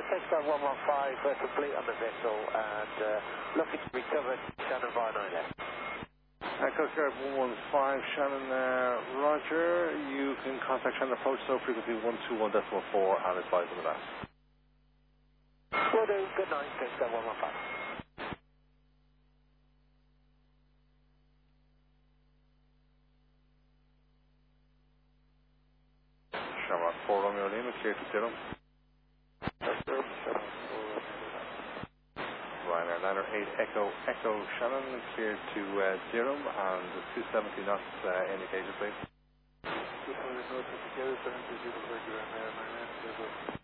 Coast Guard 115, complete on the vessel and looking to recover Shannon via 9F. Coast Guard 115, Shannon, Roger. You can contact Shannon approach, so frequency 121.4 and advise on the that. Will do. Good night, Coast Guard 115. Shamrock 4 Romeo Lima, clear to Durham. Ryanair 908 Echo Shannon, clear to Durham, and 270 knots indicator, please. 270 knots indicator, 70 Ryanair 908.